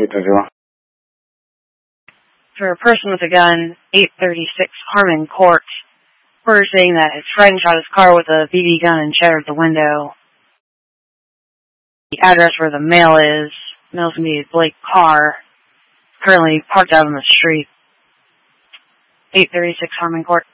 830. For a person with a gun, 836 Harmon Court. Reporter saying that his friend shot his car with a BB gun and shattered the window. The address where the mail is, mail's gonna be Blake Carr, currently parked out on the street. 836 Harmon Court.